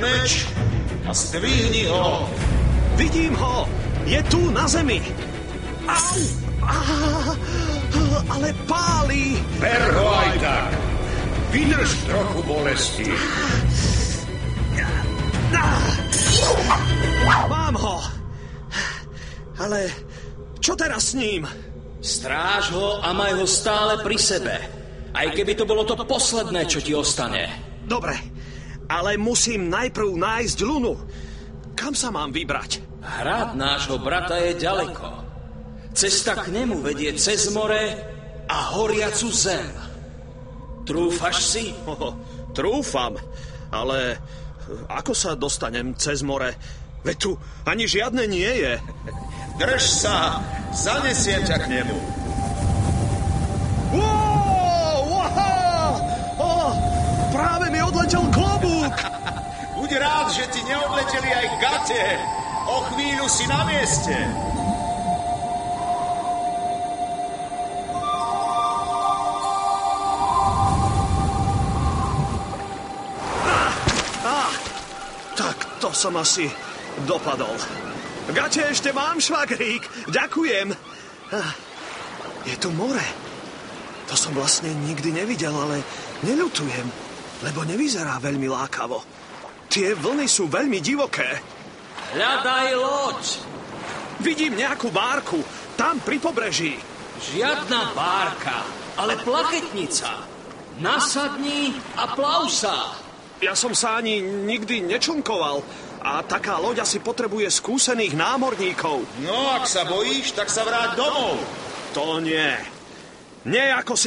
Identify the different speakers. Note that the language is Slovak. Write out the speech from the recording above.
Speaker 1: meč a zdvihni ho.
Speaker 2: Vidím ho. Je tu na zemi. Au! Ale páli.
Speaker 1: Ber ho aj tak. Vydrž trochu bolesti.
Speaker 2: Mám ho. Ale čo teraz s ním?
Speaker 3: Stráž ho a maj ho stále pri sebe. Aj keby to bolo to posledné, čo ti ostane.
Speaker 2: Dobre, ale musím najprv nájsť Lunu. Kam sa mám vybrať?
Speaker 3: Hrad nášho brata je ďaleko. Cesta k nemu vedie cez more a horiacu zem. Trúfaš si?
Speaker 2: Trúfam, ale ako sa dostanem cez more? Veď tu ani žiadne nie je.
Speaker 1: Drž sa, zanesiem ťa k nemu.
Speaker 2: Práve mi odletel klobúk.
Speaker 1: Buď rád, že ti neodleteli aj gate. O chvíľu si na mieste.
Speaker 2: Tak to som asi dopadol. Gate ešte mám, švagrík. Ďakujem. Je tu more. To som vlastne nikdy nevidel, ale neľutujem, lebo nevyzerá veľmi lákavo. Tie vlny sú veľmi divoké.
Speaker 3: Hľadaj loď.
Speaker 2: Vidím nejakú bárku, tam pri pobreží.
Speaker 3: Žiadna bárka, ale plachetnica. Nasadni a plav sa.
Speaker 2: Ja som sa ani nikdy nečlnkoval a taká loď asi potrebuje skúsených námorníkov.
Speaker 1: No, ak sa bojíš, tak sa vráť domov.
Speaker 2: To nie. Nie ako si